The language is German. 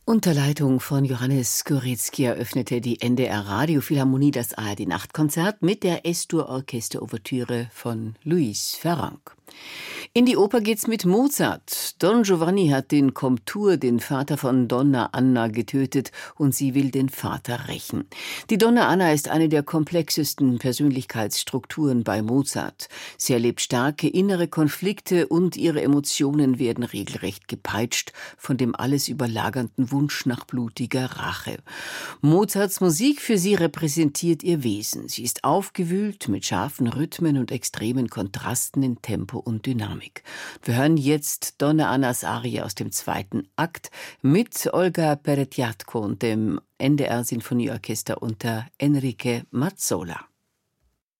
Unter Leitung von Johannes Goretzky eröffnete die NDR Radiophilharmonie das ARD-Nachtkonzert mit der S-Dur-Orchester-Ouvertüre von Luis Ferrand. In die Oper geht's mit Mozart. Don Giovanni hat den Komtur, den Vater von Donna Anna, getötet und sie will den Vater rächen. Die Donna Anna ist eine der komplexesten Persönlichkeitsstrukturen bei Mozart. Sie erlebt starke innere Konflikte und ihre Emotionen werden regelrecht gepeitscht von dem alles überlagernden Wunsch nach blutiger Rache. Mozarts Musik für sie repräsentiert ihr Wesen. Sie ist aufgewühlt mit scharfen Rhythmen und extremen Kontrasten in Tempo und Dynamik. Wir hören jetzt Donna Annas Arie aus dem 2. Akt mit Olga Peretjatko und dem NDR Sinfonieorchester unter Enrique Mazzola.